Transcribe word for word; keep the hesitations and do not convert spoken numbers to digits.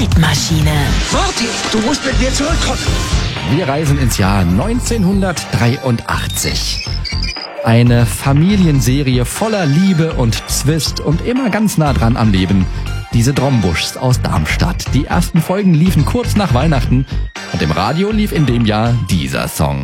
Zeitmaschine. Marty, du musst mit mir zurückkommen. Wir reisen ins Jahr neunzehnhundertdreiundachtzig. Eine Familienserie voller Liebe und Zwist und immer ganz nah dran am Leben. Diese Drombuschs aus Darmstadt. Die ersten Folgen liefen kurz nach Weihnachten und im Radio lief in dem Jahr dieser Song.